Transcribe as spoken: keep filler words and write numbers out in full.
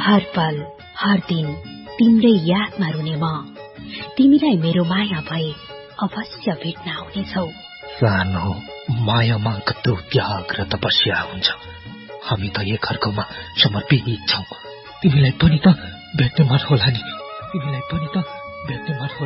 हर पल हर दिन तिम्रै यादमा रुने म तिमीलाई मेरो माया भए अवश्य भेट्न आउनेछौ। सानो मायामा कत्रो त्याग र तपस्या हुन्छ। हामी त एक अर्कोमा समर्पित छौं। तिमीलाई पनि त भेट्ने मन होला नि तिमीलाई पनि त भेट्ने मन होला।